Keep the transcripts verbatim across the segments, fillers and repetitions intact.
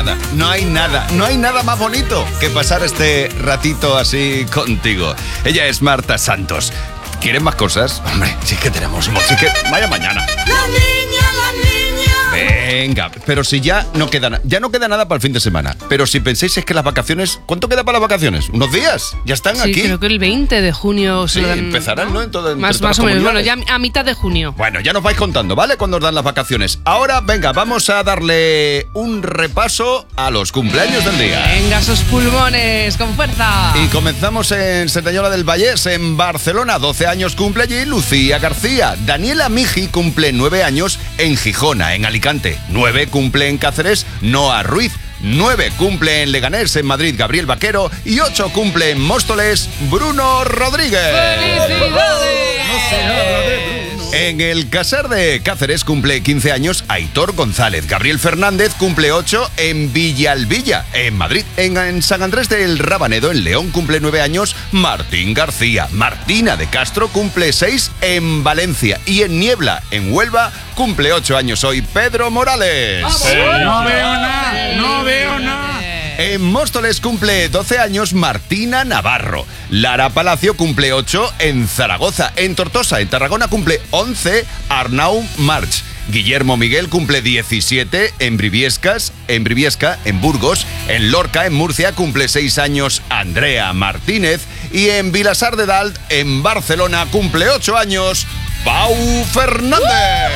nada, no hay nada, no hay nada más bonito que pasar este ratito así contigo. Ella es Marta Santos. ¿Quieren más cosas? Hombre, sí que tenemos, sí que vaya mañana. La niña, la niña. Venga, pero si ya no queda nada, ya no queda nada para el fin de semana. Pero si pensáis es que las vacaciones, ¿cuánto queda para las vacaciones? ¿Unos días? ¿Ya están sí, aquí? Sí, creo que el veinte de junio sí, se dan, empezarán, ¿no? En todo, en más, más o menos, bueno, ya a mitad de junio. Bueno, ya nos vais contando, ¿vale? Cuando os dan las vacaciones. Ahora, venga, vamos a darle un repaso a los cumpleaños del día. Venga, esos pulmones, con fuerza. Y comenzamos en Cerdanyola del Vallés, en Barcelona. doce años cumple allí Lucía García. Daniela Miji cumple nueve años en Gijona, en Alicante. nueve cumple en Cáceres Noa Ruiz. nueve cumple en Leganés, en Madrid, Gabriel Vaquero. Y ocho cumple en Móstoles, Bruno Rodríguez. ¡Felicidades! No se habla de Bruno. En el Casar de Cáceres cumple quince años Aitor González. Gabriel Fernández cumple ocho en Villalbilla, en Madrid. En, en San Andrés del Rabanedo, en León, cumple nueve años Martín García. Martina de Castro cumple seis en Valencia. Y en Niebla, en Huelva, cumple ocho años hoy Pedro Morales. Eh, no veo nada, no veo nada. En Móstoles cumple doce años Martina Navarro. Lara Palacio cumple ocho en Zaragoza. En Tortosa, en Tarragona, cumple once Arnau March. Guillermo Miguel cumple diecisiete en Briviescas, en Briviesca, en Burgos. En Lorca, en Murcia, cumple seis años Andrea Martínez. Y en Vilasar de Dalt, en Barcelona, cumple ocho años Pau Fernández.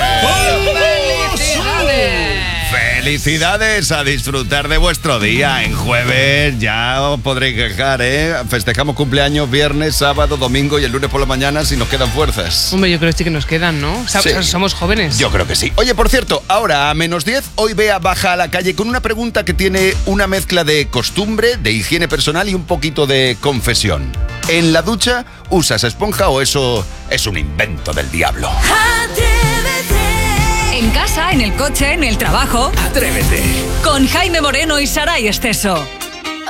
¡Felicidades! ¡Felicidades! A disfrutar de vuestro día. En jueves ya os podréis quejar, ¿eh? Festejamos cumpleaños viernes, sábado, domingo y el lunes por la mañana si nos quedan fuerzas. Hombre, yo creo que sí que nos quedan, ¿no? O sea, Sí. somos jóvenes. Yo creo que sí. Oye, por cierto, ahora a menos diez, hoy Bea baja a la calle con una pregunta que tiene una mezcla de costumbre, de higiene personal y un poquito de confesión. ¿En la ducha usas esponja o eso es un invento del diablo? En casa, en el coche, en el trabajo. Atrévete. Con Jaime Moreno y Saray Esteso.